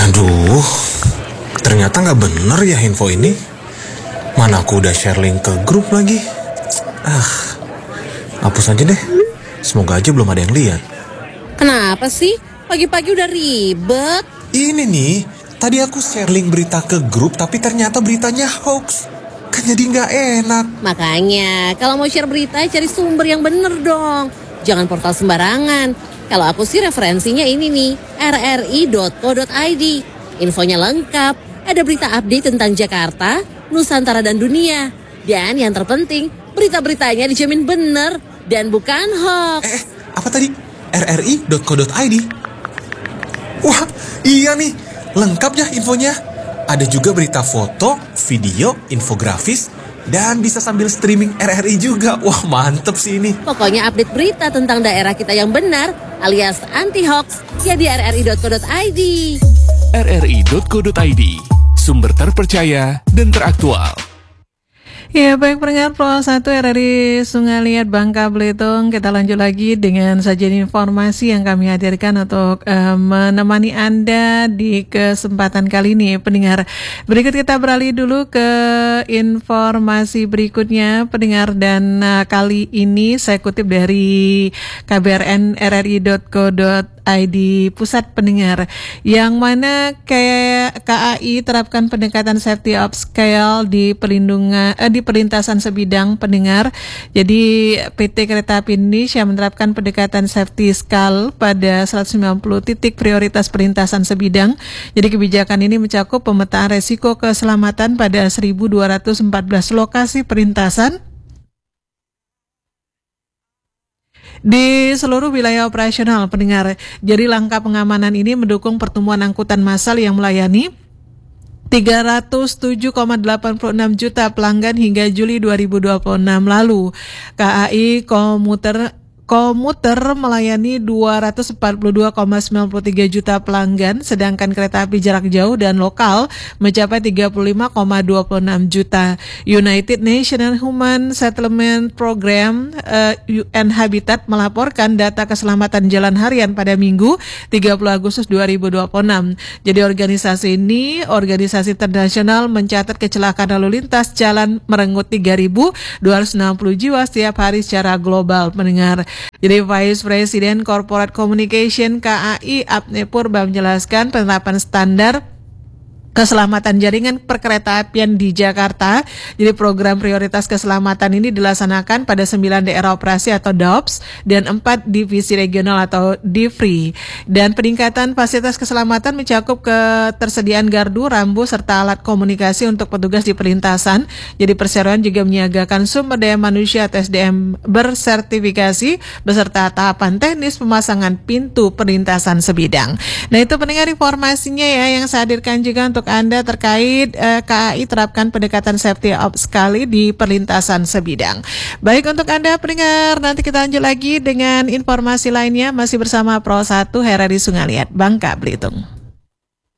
Aduh, ternyata nggak bener ya info ini. Mana aku udah share link ke grup lagi. Hapus aja deh. Semoga aja belum ada yang lihat. Kenapa sih? Pagi-pagi udah ribet. Ini nih, tadi aku share link berita ke grup tapi ternyata beritanya hoax. Kan jadi nggak enak. Makanya, kalau mau share berita cari sumber yang bener dong. Jangan portal sembarangan. Kalau aku sih referensinya ini nih, rri.co.id. Infonya lengkap, ada berita update tentang Jakarta, Nusantara dan dunia. Dan yang terpenting, berita-beritanya dijamin bener dan bukan hoax. Apa tadi? rri.co.id? Wah, iya nih, lengkap ya infonya. Ada juga berita foto, video, infografis, dan bisa sambil streaming RRI juga. Wah, mantep sih ini. Pokoknya update berita tentang daerah kita yang benar, alias anti-hoax, ya di rri.co.id. rri.co.id, sumber terpercaya dan teraktual. Ya, baik pendengar Pro 1 RRI Sungai Liat Bangka Belitung. Kita lanjut lagi dengan sajian informasi yang kami hadirkan untuk menemani Anda di kesempatan kali ini, pendengar. Berikut kita beralih dulu ke informasi berikutnya, pendengar. Dan kali ini saya kutip dari KBRN rri.co.id pusat pendengar, yang mana kayak KAI terapkan pendekatan safety of scale di perlintasan sebidang, pendengar. Jadi PT Kereta Api Indonesia menerapkan pendekatan safety scale pada 190 titik prioritas perlintasan sebidang. Jadi kebijakan ini mencakup pemetaan resiko keselamatan pada 1.214 lokasi perlintasan di seluruh wilayah operasional, pendengar. Jadi langkah pengamanan ini mendukung pertumbuhan angkutan massal yang melayani 307,86 juta pelanggan hingga Juli 2026 lalu. KAI komuter melayani 242,93 juta pelanggan, sedangkan kereta api jarak jauh dan lokal mencapai 35,26 juta. United Nations Human Settlement Program UN Habitat melaporkan data keselamatan jalan harian pada Minggu 30 Agustus 2026. Jadi organisasi internasional mencatat kecelakaan lalu lintas jalan merenggut 3.260 jiwa setiap hari secara global, pendengar. Jadi Vice President Corporate Communication KAI Apne Purba menjelaskan penerapan standar keselamatan jaringan perkeretaapian di Jakarta. Jadi program prioritas keselamatan ini dilaksanakan pada 9 daerah operasi atau DOPS dan 4 divisi regional atau DIFRI. Dan peningkatan fasilitas keselamatan mencakup ketersediaan gardu, rambu, serta alat komunikasi untuk petugas di perlintasan. Jadi perseroan juga menyiagakan sumber daya manusia atau SDM bersertifikasi beserta tahapan teknis pemasangan pintu perlintasan sebidang. Nah, itu pendengar informasinya ya yang saya hadirkan juga untuk Anda terkait KAI terapkan pendekatan safety of sekali di perlintasan sebidang. Baik, untuk Anda pendengar, nanti kita lanjut lagi dengan informasi lainnya masih bersama Pro 1 RRI Sungai Liat Bangka Belitung.